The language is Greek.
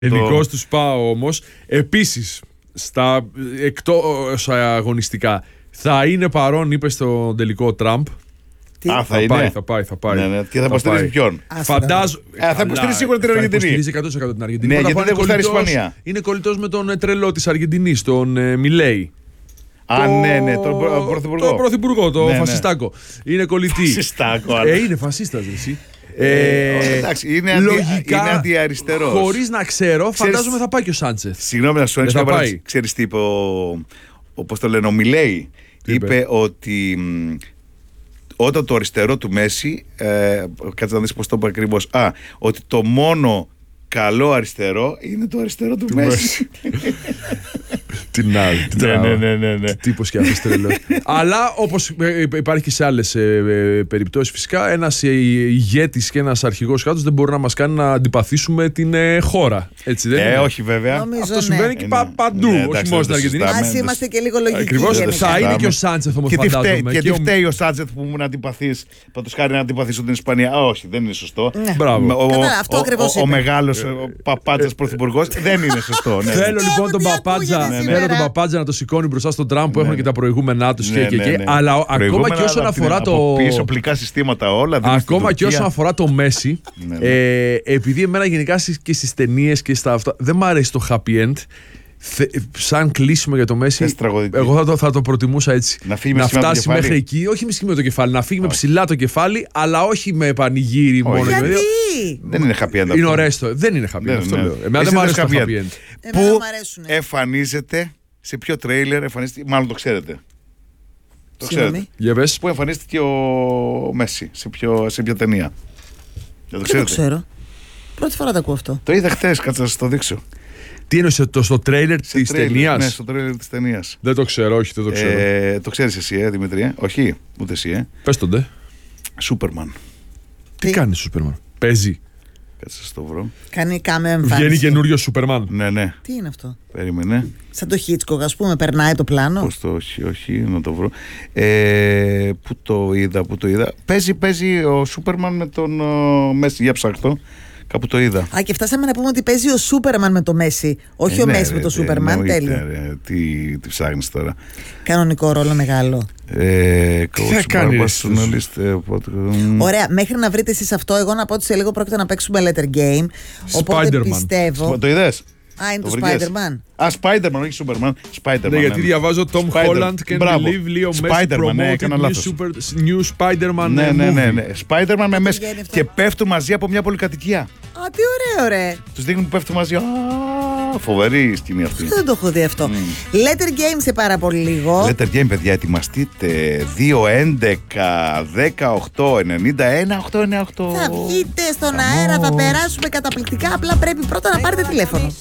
Ελληνικός του ΣΠΑ όμως. Επίσης, στα εκτός αγωνιστικά, θα είναι παρόν, είπε, στο τελικό Τραμπ. Θα πάει. Ναι. Και θα υποστηρίζει ποιον? Φαντάζομαι. Θα υποστηρίζει σίγουρα την Αργεντινή. Θα υποστηρίζει 100% την Αργεντινή. Ναι, γιατί δεν γουστάρει η Ισπανία. Είναι κολλητός με τον τρελό της Αργεντινής, τον Μιλέη. Ναι, τον πρωθυπουργό. Τον πρωθυπουργό, τον φασιστάκο. Είναι κολλητή. Φασιστάκο. Είναι φασίστας, εσύ. Εντάξει, είναι αντιαριστερός. Χωρίς να ξέρω, φαντάζομαι θα πάει και ο Σάντσεθ. Συγγνώμη να σου ανοίξω μια παράδειγμα. Ξέρεις τι είπε πώς το λένε, ο Μιλέη. Είπε ότι όταν το αριστερό του Μέση, κάτσε να δεις πώς το είπε ακριβώς, ότι το μόνο καλό αριστερό είναι το αριστερό του Μέση. Την άλλη. Ναι. Τύπος και αυτός τρελός. Αλλά όπως υπάρχει και σε άλλες περιπτώσεις, φυσικά ένας ηγέτης και ένας αρχηγός κράτους δεν μπορεί να μας κάνει να αντιπαθήσουμε την χώρα. Έτσι δεν είναι? Όχι βέβαια. Αυτό συμβαίνει και παντού, όχι μόνο στην Αργεντινή. Ας είμαστε και λίγο λογικοί. Ακριβώς. Θα είναι και ο Σάντσεθ όμως, φαντάζομαι. Και τι φταίει ο Σάντσεθ που μου να αντιπαθείς, παραδείγματος χάρη να αντιπαθήσω την Ισπανία? Όχι, δεν είναι σωστό. Αυτό ακριβώς ο μεγάλος παπάντζας πρωθυπουργός δεν είναι σωστό. Θέλω λοιπόν τον Παπάντζα να το σηκώνει μπροστά στον Τραμπ που έχουν και τα προηγούμενά τους και. Αλλά ακόμα και όσον αφορά το. Πίσω οπλικά συστήματα όλα. Ακόμα και όσον αφορά το Μέση, επειδή εμένα γενικά και στις ταινίες και στα αυτά δεν μου αρέσει το happy end. Σαν κλείσιμο για το Μέση, εγώ θα το προτιμούσα έτσι. Να φτάσει μέχρι εκεί, όχι με σκύμιο το κεφάλι, να φύγει με ψηλά το κεφάλι, αλλά όχι με πανηγύρι μόνο. Γιατί? Δεν είναι happy end. Είναι ωραίο. Δεν είναι happy end. Αυτό λέω. Εμένα δεν μου αρέσει το happy end. Πού εμφανίζεται, σε ποιο τρέιλερ εμφανίζεται, μάλλον το ξέρετε. Το ξέρετε. Πού εμφανίστηκε ο Μέση, σε ποια ταινία? Δεν το ξέρω. Πρώτη φορά το ακούω αυτό. Το είδα χτες, κάτσε να σας το δείξω. Τι είναι στο τρέιλερ της ταινίας? Ναι, στο τρέιλερ της ταινίας. Δεν το ξέρω, όχι, δεν το ξέρω. Το ξέρεις εσύ, Δημητρία? Όχι, ούτε εσύ, Πες τον ντε. Σούπερμαν. Τι κάνει Σούπερμαν? Παίζει? Κάτσε να το βρω. Κάνει κάμερα εμφάνιση. Βγαίνει καινούριο Σούπερμαν. Ναι. Τι είναι αυτό? Περίμενε. Σαν το Χίτσκοκ, ας πούμε, περνάει το πλάνο. Πώς το, όχι, να το βρω. Πού το είδα. Παίζει ο Σούπερμαν με τον Μέση, για ψάχτω. Κάπου το είδα. Και φτάσαμε να πούμε ότι παίζει ο Σούπερμαν με το Μέση. Όχι ο Μέση με το Σούπερμαν. Τέλειο. Τι ψάχνεις τώρα? Κανονικό ρόλο μεγάλο. Τι θα κάνει? Ωραία, μέχρι να βρείτε εσείς αυτό, εγώ να πω ότι σε λίγο πρόκειται να παίξουμε Letter Game. Οπότε πιστεύω. Το είδες? Είναι το Spider-Man. Spider-Man, όχι Superman. Spider-Man. Ναι, γιατί διαβάζω Tom Holland και Believe Leo Messi promoted new Spider-Man. Ναι. Spider-Man με Messi. Και πέφτουν μαζί από μια πολυκατοικία. Τι ωραία. Τους δείχνουν που πέφτουν μαζί. Φοβερή σκηνή αυτή. Δεν το έχω δει αυτό. Letter Game σε πάρα πολύ λίγο. Letter Game, παιδιά, ετοιμαστείτε. 2-11-18-91-898. Θα βγείτε στον αέρα, θα περάσουμε καταπληκτικά. Απλά πρέπει πρώτα να πάρετε τηλέφωνο.